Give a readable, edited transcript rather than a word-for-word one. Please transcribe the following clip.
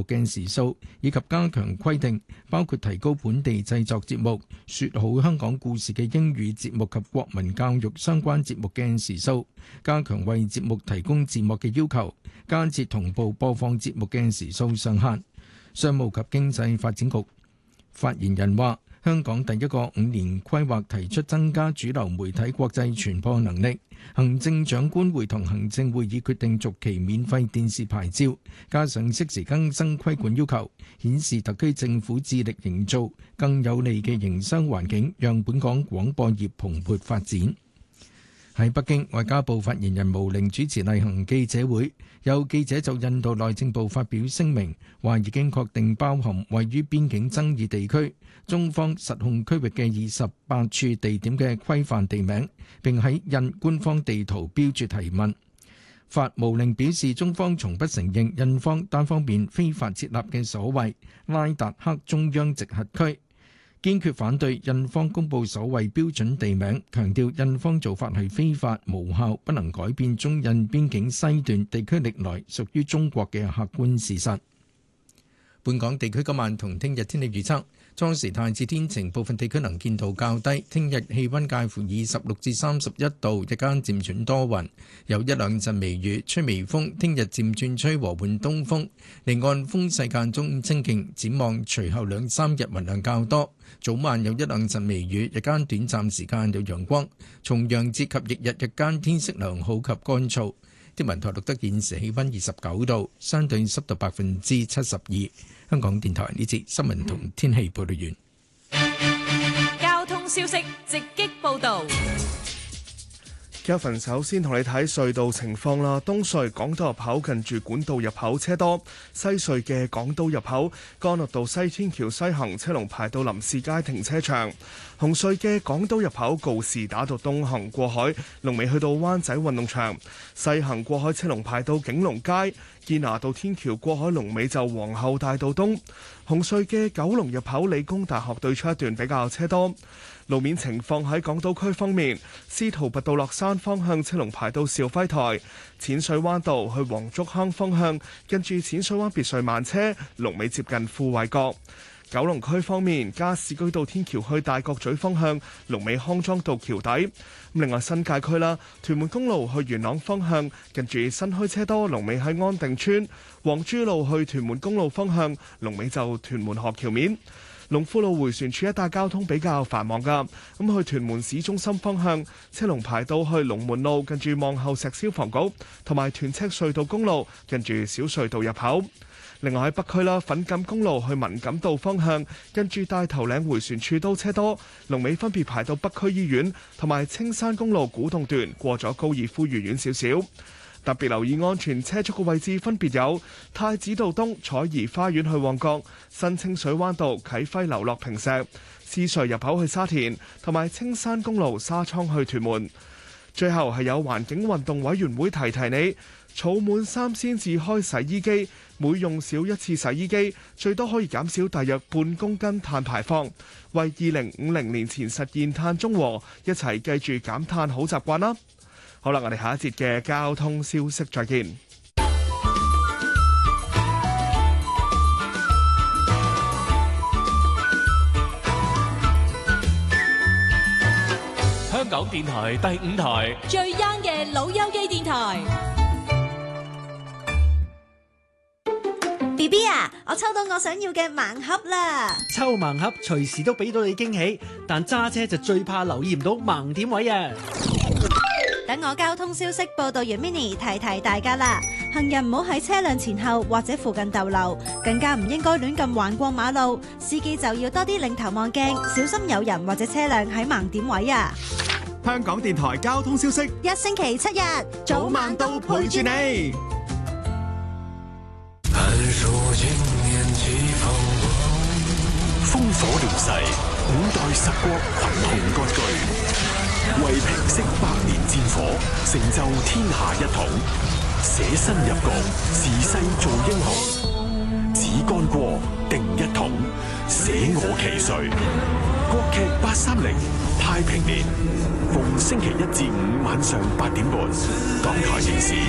嘅時數，以及加強規定，包括提高本地製作節目、説好香港故事嘅英語節目及國民教育相關節目嘅時數，加強為節目提供字幕嘅要求，加設同步播放節目嘅時數上限。商務及經濟發展局發言人話：香港第一個5年規劃提出增加主流媒體國際傳播能力。行政長官會同行政會議決定續期免費電視牌照，加上適時更新規管要求，顯示特區政府致力營造更有利嘅營商環境，讓本港廣播業蓬勃發展。喺北京，外交部發言人毛寧主持例行記者會，有記者就印度內政部發表聲明，話已經確定包含位於邊境爭議地區、中方實控區域嘅28處地點嘅規範地名，並喺印官方地圖標註提問。毛寧表示，中方從不承認印方單方面非法設立嘅所謂拉達克中央直轄區，堅決反對印方公布所謂標準地名，強調印方做法係非法無效，不能改變中印邊境西段地區歷來屬於中國嘅客觀事實。本港地區今晚同聽日天氣預測，初時大致天晴，部分地區能見度較低。聽日氣溫介乎26至31度，日間漸轉多雲，有一兩陣微雨，吹微風。聽日漸轉吹和緩東風，離岸風勢間中清勁。展望隨後2、3日雲量較多，早晚有一兩陣微雨，日間短暫時間有陽光。重陽節及翌日日間天色良好及乾燥。天文台錄得現時氣溫29度，相對濕度72%。香港電台呢節新聞同天氣報道完。 交通消息直擊報道。 Kevin 首先同你睇隧道情況啦。東隧港島入口近住管道入口車多，西隧嘅港島入口干諾道西天橋西行車龍排到林士街停車場。紅隧嘅港島入口告士打道東行過海龍尾去到灣仔運動場，西行過海車龍排到景隆街。堅拿道天橋過海龍尾就皇后大道東。紅隧嘅九龍入口理工大學對出一段比較車多。路面情況喺港島區方面，司徒拔道落山方向車龍排到肇輝台，淺水灣道去黃竹坑方向跟住淺水灣別墅慢車，龍尾接近富衛閣。九龍區方面，加士居道天橋去大角咀方向龍尾康莊道橋底。另外新界區啦，屯門公路去元朗方向近住新墟車多，龍尾喺安定村。黃珠路去屯門公路方向龍尾就屯門河橋面。龍富路迴旋處一帶交通比較繁忙㗎，咁去屯門市中心方向車龍排到去龍門路近住望后石消防局，同埋屯赤隧道公路近住小隧道入口。另外喺北區啦，粉錦公路去文錦道方向近住大頭嶺迴旋處都車多，龍尾分別排到北區醫院同埋青山公路古洞段過咗高爾夫御苑少少。特別留意安全車速嘅位置分別有太子道東彩頤花園去旺角、新清水灣道啟輝樓落坪石、獅隧入口去沙田，同埋青山公路沙涌去屯門。最後係有環境運動委員會提提你，儲滿3先至開洗衣機，每用少一次洗衣機，最多可以減少大約半公斤碳排放，為2050年前實現碳中和，一齊記住減碳好習慣啦！好啦，我哋下一節嘅交通消息再見。 香港電台第5台最 young 嘅老友記電台。 BB 啊，我抽到我想要嘅盲盒啦！ 抽盲盒隨時都俾到你驚喜，但揸車就最怕留意唔到盲點位啊！ 等我交通消息報道完 Mini 提提大家啦，行人唔好喺車輛前後或者附近逗留，更加唔應該亂咁橫過馬路，司機就要多啲擰頭望鏡，小心有人或者車輛喺盲點位啊！ 香港電台交通消息， 一星期7日早晚都陪住你。 烽火連世，5代十國群雄割據，為平息百年戰火，成就天下一統，捨身入局，時勢做英雄，只干過定一統，捨我其誰。國劇830太平年，逢星期1至5晚上8點半，港台電視